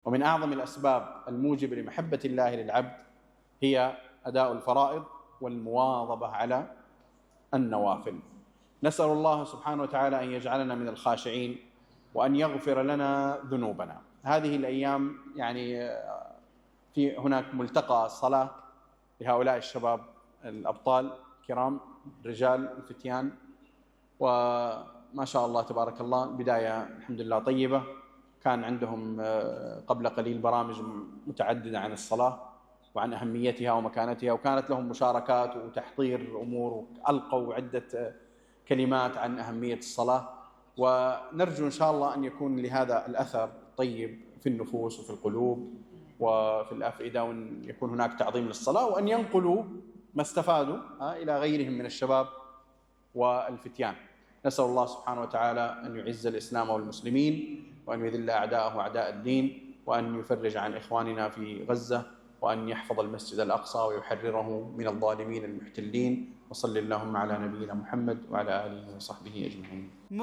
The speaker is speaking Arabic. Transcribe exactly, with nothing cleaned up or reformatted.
ومن أعظم الأسباب الموجبة لمحبة الله للعبد هي أداء الفرائض والمواظبة على النوافل. نسأل الله سبحانه وتعالى أن يجعلنا من الخاشعين وأن يغفر لنا ذنوبنا. هذه الأيام يعني في هناك ملتقى الصلاة لهؤلاء الشباب الأبطال الكرام، رجال الفتيان، وما شاء الله تبارك الله بداية الحمد لله طيبة. كان عندهم قبل قليل برامج متعددة عن الصلاة وعن أهميتها ومكانتها، وكانت لهم مشاركات وتحضير أمور، وألقوا عدة كلمات عن أهمية الصلاة، ونرجو إن شاء الله أن يكون لهذا الأثر طيب في النفوس وفي القلوب وفي الأفئدة، وأن يكون هناك تعظيم للصلاة، وأن ينقلوا ما استفادوا إلى غيرهم من الشباب والفتيان. نسأل الله سبحانه وتعالى أن يعز الإسلام والمسلمين، وأن يذل أعداءه أعداء الدين، وأن يفرج عن إخواننا في غزة، وأن يحفظ المسجد الأقصى ويحرره من الظالمين المحتلين. وصل اللهم على نبينا محمد وعلى آله وصحبه أجمعين.